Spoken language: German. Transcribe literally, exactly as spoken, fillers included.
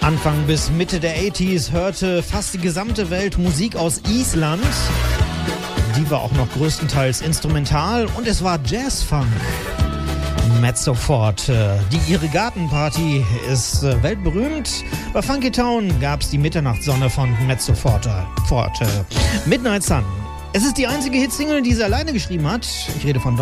Anfang bis Mitte der achtziger hörte fast die gesamte Welt Musik aus Island. Die war auch noch größtenteils instrumental und es war Jazzfunk. Mezzo Forte, die ihre Gartenparty ist äh, weltberühmt. Bei Funky Town gab es die Mitternachtssonne von Mezzo Forte. Forte. Midnight Sun. Es ist die einzige Hitsingle, die sie alleine geschrieben hat. Ich rede von